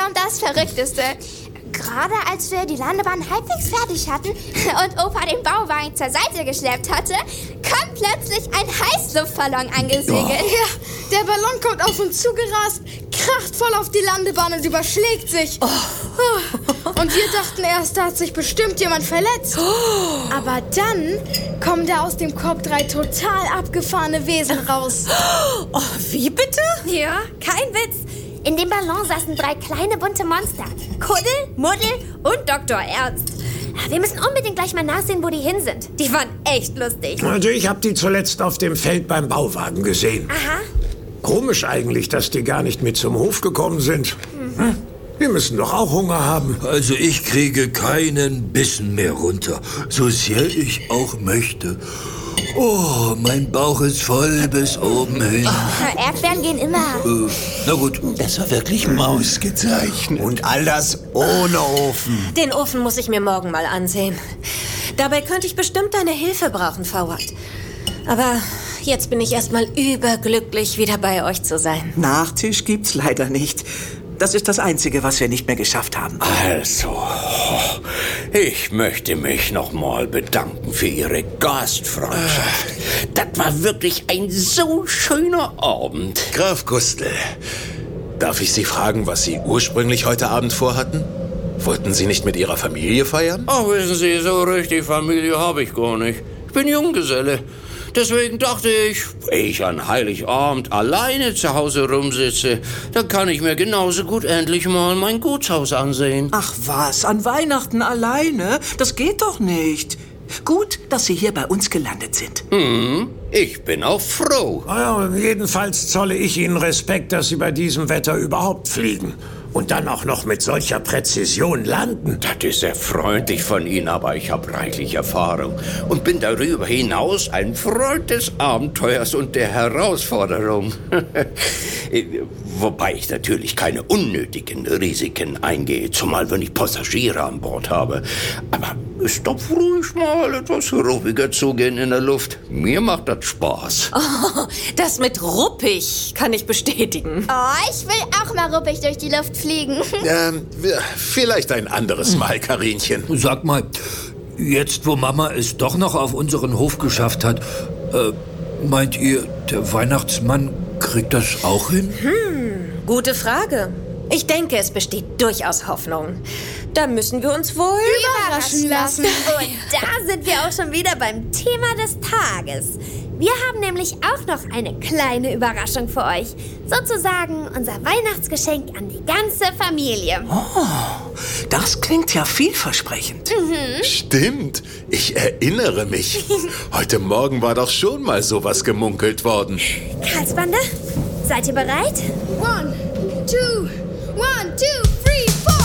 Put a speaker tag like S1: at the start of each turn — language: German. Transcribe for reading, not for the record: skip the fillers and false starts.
S1: kommt das Verrückteste. Gerade als wir die Landebahn halbwegs fertig hatten und Opa den Bauwagen zur Seite geschleppt hatte, kommt plötzlich ein Heißluftballon angesegelt.
S2: Ja, der Ballon kommt auf uns zugerast, kracht voll auf die Landebahn und überschlägt sich. Und wir dachten erst, da hat sich bestimmt jemand verletzt. Aber dann kommen da aus dem Korb 3 total abgefahrene Wesen raus.
S3: Wie bitte?
S1: Ja, kein Witz. In dem Ballon saßen 3 kleine bunte Monster. Kuddel, Muddel und Dr. Ernst. Wir müssen unbedingt gleich mal nachsehen, wo die hin sind. Die waren echt lustig.
S4: Also ich habe die zuletzt auf dem Feld beim Bauwagen gesehen.
S1: Aha.
S4: Komisch eigentlich, dass die gar nicht mit zum Hof gekommen sind. Wir müssen doch auch Hunger haben.
S5: Also ich kriege keinen Bissen mehr runter, so sehr ich auch möchte. Oh, mein Bauch ist voll bis oben hin.
S1: Erdbeeren gehen immer.
S5: Na gut.
S6: Das war wirklich mausgezeichnet. Und all das ohne Ofen.
S3: Den Ofen muss ich mir morgen mal ansehen. Dabei könnte ich bestimmt deine Hilfe brauchen, Fawad. Aber jetzt bin ich erstmal überglücklich, wieder bei euch zu sein.
S7: Nachtisch gibt's leider nicht. Das ist das Einzige, was wir nicht mehr geschafft haben.
S6: Also, ich möchte mich noch mal bedanken für Ihre Gastfreundschaft. Das war wirklich ein so schöner Abend.
S8: Graf Gustl, darf ich Sie fragen, was Sie ursprünglich heute Abend vorhatten? Wollten Sie nicht mit Ihrer Familie feiern?
S6: Ach, wissen Sie, so richtig Familie habe ich gar nicht. Ich bin Junggeselle. Deswegen dachte ich, ehe ich an Heiligabend alleine zu Hause rumsitze, dann kann ich mir genauso gut endlich mal mein Gutshaus ansehen.
S7: Ach was, an Weihnachten alleine? Das geht doch nicht. Gut, dass Sie hier bei uns gelandet sind.
S6: Ich bin auch froh.
S4: Ja, jedenfalls zolle ich Ihnen Respekt, dass Sie bei diesem Wetter überhaupt fliegen. Und dann auch noch mit solcher Präzision landen.
S6: Das ist sehr freundlich von Ihnen, aber ich habe reichlich Erfahrung und bin darüber hinaus ein Freund des Abenteuers und der Herausforderung. Wobei ich natürlich keine unnötigen Risiken eingehe, zumal wenn ich Passagiere an Bord habe. Aber es darf ruhig mal etwas ruppiger zugehen in der Luft. Mir macht das Spaß.
S3: Oh, das mit ruppig kann ich bestätigen.
S1: Oh, ich will auch mal ruppig durch die Luft fliegen.
S8: Vielleicht ein anderes Mal, Karinchen.
S5: Sag mal, jetzt wo Mama es doch noch auf unseren Hof geschafft hat, meint ihr, der Weihnachtsmann kriegt das auch hin?
S3: Gute Frage. Ich denke, es besteht durchaus Hoffnung. Da müssen wir uns wohl
S1: Überraschen lassen. Und da sind wir auch schon wieder beim Thema des Tages. Wir haben nämlich auch noch eine kleine Überraschung für euch. Sozusagen unser Weihnachtsgeschenk an die ganze Familie.
S7: Oh, das klingt ja vielversprechend.
S8: Stimmt, ich erinnere mich. Heute Morgen war doch schon mal sowas gemunkelt worden.
S1: Karlsbande, seid ihr bereit?
S2: 1, 2, 1, 2, 3, 4.